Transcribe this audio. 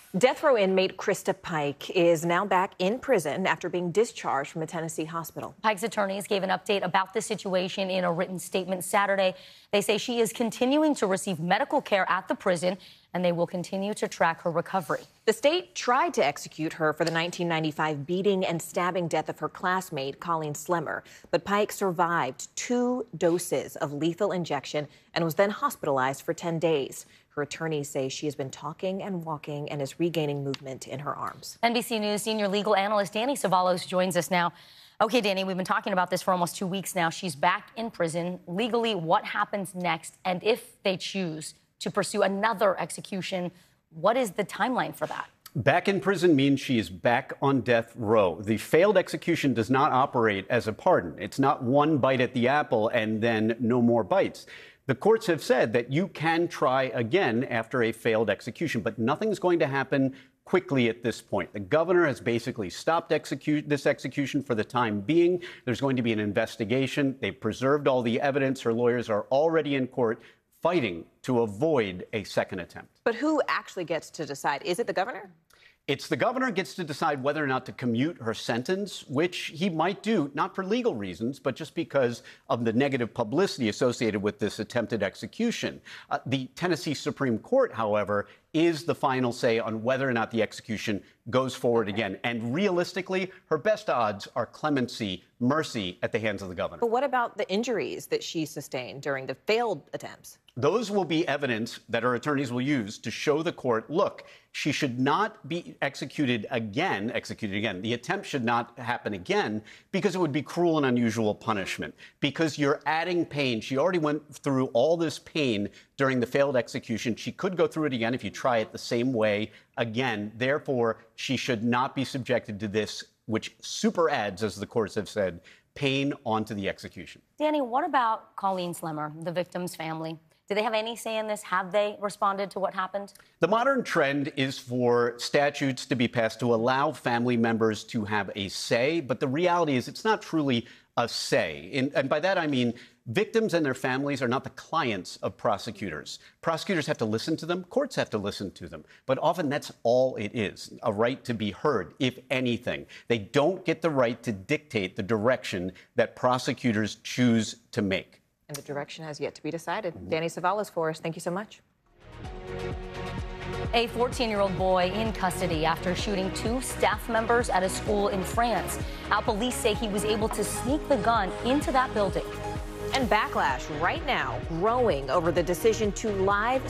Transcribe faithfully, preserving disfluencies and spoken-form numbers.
Death row inmate Krista Pike is now back in prison after being discharged from a Tennessee hospital. Pike's attorneys gave an update about the situation in a written statement Saturday. They say she is continuing to receive medical care at the prison, and they will continue to track her recovery. The state tried to execute her for the nineteen ninety-five beating and stabbing death of her classmate, Colleen Slemmer, but Pike survived two doses of lethal injection and was then hospitalized for ten days. Her attorneys say she has been talking and walking and is regaining movement in her arms. N B C News senior legal analyst Danny Savalos joins us now. Okay, Danny, we've been talking about this for almost two weeks now. She's back in prison. Legally, what happens next? And if they choose to pursue another execution, what is the timeline for that? Back in prison means she is back on death row. The failed execution does not operate as a pardon. It's not one bite at the apple and then no more bites. The courts have said that you can try again after a failed execution, but nothing's going to happen quickly at this point. The governor has basically stopped execute this execution for the time being. There's going to be an investigation. They've preserved all the evidence. Her lawyers are already in court fighting to avoid a second attempt. But who actually gets to decide? Is it the governor? It's the governor gets to decide whether or not to commute her sentence, which he might do, not for legal reasons, but just because of the negative publicity associated with this attempted execution. Uh, the Tennessee Supreme Court, however, is the final say on whether or not the execution goes forward again. And realistically, her best odds are clemency, mercy at the hands of the governor. But what about the injuries that she sustained during the failed attempts? Those will be evidence that her attorneys will use to show the court, look, she should not be executed again, executed again. The attempt should not happen again because it would be cruel and unusual punishment, because you're adding pain. She already went through all this pain during the failed execution. She could go through it again if you try it the same way again. Therefore, she should not be subjected to this, which super adds, as the courts have said, pain onto the execution. Danny, what about Colleen Slemmer, the victim's family? Do they have any say in this? Have they responded to what happened? The modern trend is for statutes to be passed to allow family members to have a say, but the reality is it's not truly a say. And, and by that I mean victims and their families are not the clients of prosecutors. Prosecutors have to listen to them. Courts have to listen to them. But often that's all it is, a right to be heard, if anything. They don't get the right to dictate the direction that prosecutors choose to make. And the direction has yet to be decided. Mm-hmm. Danny Savalos for us. Thank you so much. A fourteen-year-old boy in custody after shooting two staff members at a school in France. Now police say he was able to sneak the gun into that building. And backlash right now growing over the decision to live